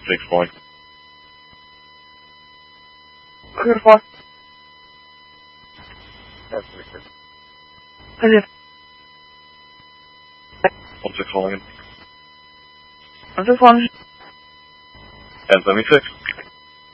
6 point. Clear for. That's Victor. Clear. 16 calling in. 161. 1076.